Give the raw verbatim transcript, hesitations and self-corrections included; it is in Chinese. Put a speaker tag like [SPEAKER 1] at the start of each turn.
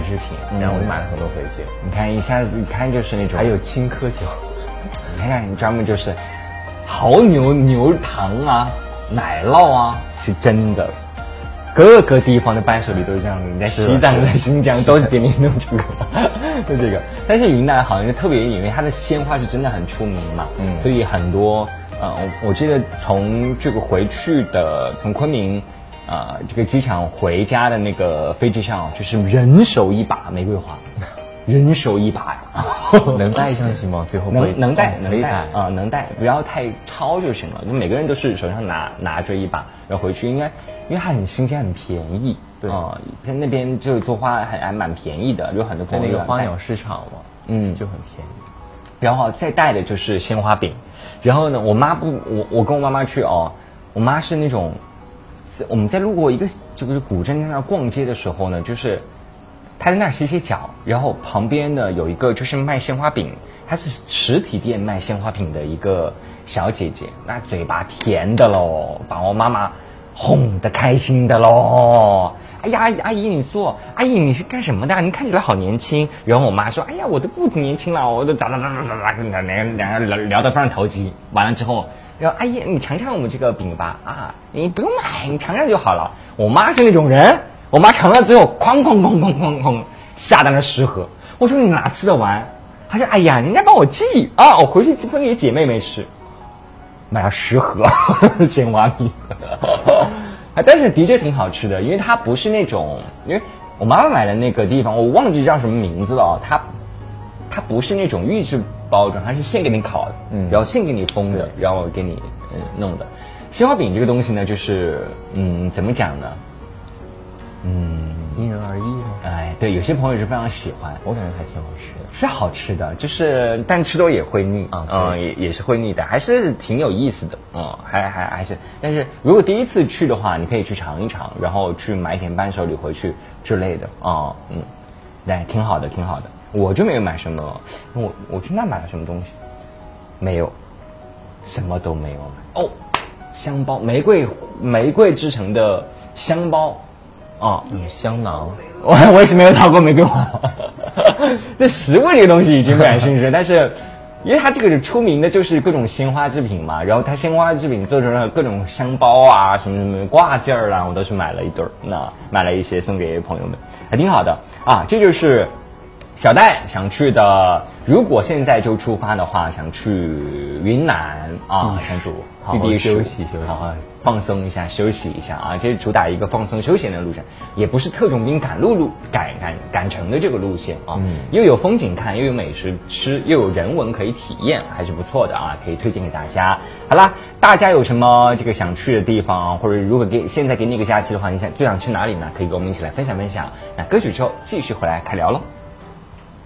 [SPEAKER 1] 制品，然后我就买了很多回去。
[SPEAKER 2] 你看一下子一看就是那种，
[SPEAKER 1] 还有青稞酒，
[SPEAKER 2] 你看看你专门就是牦牛牛糖啊、奶酪啊，是真的。各个地方的伴手礼都是这样的，你在西藏、在新疆都是给你弄这个，就这个。但是云南好像就特别，因为它的鲜花是真的很出名嘛，嗯，所以很多呃，我我记得从这个回去的从昆明呃这个机场回家的那个飞机上，就是人手一把玫瑰花，人手一把呀，
[SPEAKER 1] 能带上去吗？最后
[SPEAKER 2] 能能带
[SPEAKER 1] 能带
[SPEAKER 2] 啊、呃，能带，不要太超就行了。就每个人都是手上拿拿着一把，然后回去应该。因为它很新鲜，很便宜，
[SPEAKER 1] 对
[SPEAKER 2] 啊、呃，在那边就做花还还蛮便宜的，有很多朋友
[SPEAKER 1] 在那个花鸟市场嘛，嗯，就很便宜。
[SPEAKER 2] 然后再带的就是鲜花饼，然后呢，我妈不，我我跟我妈妈去哦，我妈是那种，我们在路过一个就是古镇在那逛街的时候呢，就是她在那儿洗洗脚，然后旁边呢有一个就是卖鲜花饼，她是实体店卖鲜花饼的一个小姐姐，那嘴巴甜的喽，把我妈妈哄得开心的喽！哎呀，阿姨，你说，阿姨你是干什么的？你看起来好年轻。然后我妈说，哎呀，我都不年轻了，我都咋咋咋咋咋咋，两个两个聊聊得非常投机。完了之后，然后阿姨，你尝尝我们这个饼吧，啊，你不用买，你尝尝就好了。我妈是那种人，我妈尝了之后，哐哐哐哐哐哐下单了十盒。我说你哪吃得完？她说，哎呀，人家帮我寄啊，我回去分给姐妹妹吃。买了十盒鲜花米，但是的确挺好吃的，因为它不是那种，因为我妈妈买的那个地方我忘记叫什么名字了哦，它它不是那种预制包装，它是现给你烤的，嗯，然后现给你封的，然后给你嗯弄的。鲜花饼这个东西呢，就是嗯怎么讲呢？嗯，
[SPEAKER 1] 因人而异吗？
[SPEAKER 2] 哎，对，有些朋友是非常喜欢，
[SPEAKER 1] 我感觉还挺好吃的。
[SPEAKER 2] 是好吃的，就是但吃多也会腻啊，嗯，也也是会腻的，还是挺有意思的，嗯，还还还是，但是如果第一次去的话，你可以去尝一尝，然后去买点伴手礼回去之类的啊，嗯，对，挺好的，挺好的。我就没有买什么，我我去那买了什么东西？没有，什么都没有买。哦，香包，玫瑰玫瑰制成的香包，啊，
[SPEAKER 1] 嗯，香囊。
[SPEAKER 2] 我我也是没有讨过玫瑰花，这食物这个东西已经不感兴趣，但是因为它这个是出名的就是各种鲜花制品嘛，然后它鲜花制品做成了各种香包啊，什么什么挂件儿啊，我都是买了一对儿，那买了一些送给朋友们，还挺好的啊。这就是小戴想去的，如果现在就出发的话，想去云南啊，想去
[SPEAKER 1] 好好休息休息，
[SPEAKER 2] 好好放松一下，休息一下啊！这是主打一个放松休闲的路线，也不是特种兵赶路路赶赶赶程的这个路线啊，嗯，又有风景看，又有美食吃，又有人文可以体验，还是不错的啊，可以推荐给大家。好啦，大家有什么这个想去的地方，或者如果给现在给你一个假期的话，你想最想去哪里呢？可以跟我们一起来分享分享。那歌曲之后继续回来开聊喽。